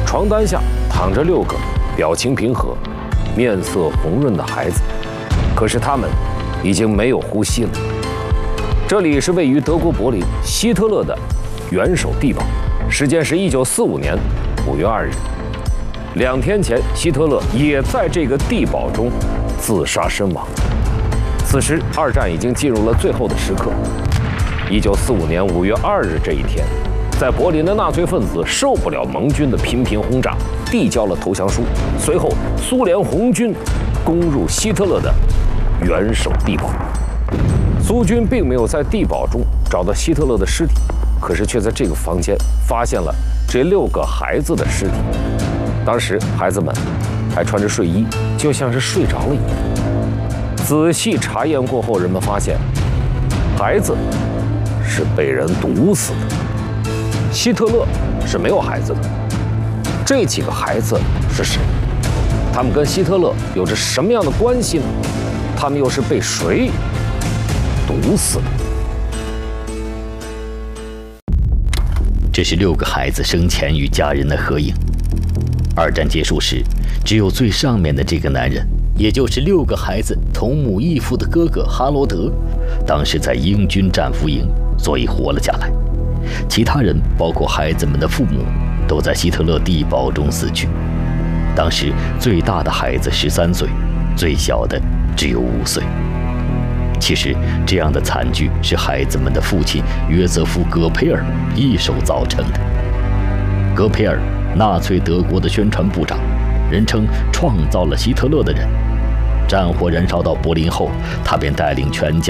床单下躺着6个表情平和、面色红润的孩子，可是他们已经没有呼吸了。这里是位于德国柏林希特勒的元首地堡，时间是1945年5月2日。2天前，希特勒也在这个地堡中自杀身亡。此时，二战已经进入了最后的时刻。1945年5月2日这一天，在柏林的纳粹分子受不了盟军的频频轰炸，递交了投降书。随后，苏联红军攻入希特勒的元首地堡。苏军并没有在地堡中找到希特勒的尸体，可是却在这个房间发现了这6个孩子的尸体。当时孩子们还穿着睡衣，就像是睡着了一样。仔细查验过后，人们发现孩子是被人毒死的。希特勒是没有孩子的。这几个孩子是谁？他们跟希特勒有着什么样的关系呢？他们又是被谁毒死的？ 这是6个孩子生前与家人的合影。二战结束时，只有最上面的这个男人，也就是6个孩子同母异父的哥哥哈罗德，当时在英军战俘营，所以活了下来。其他人，包括孩子们的父母，都在希特勒地堡中死去。当时最大的孩子13岁，最小的只有5岁。其实，这样的惨剧是孩子们的父亲约瑟夫·戈培尔一手造成的。戈培尔，纳粹德国的宣传部长，人称创造了希特勒的人。战火燃烧到柏林后，他便带领全家